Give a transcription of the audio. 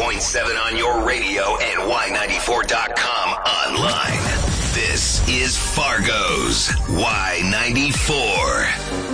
94.7 on your radio and Y94.com online. This is Fargo's Y94.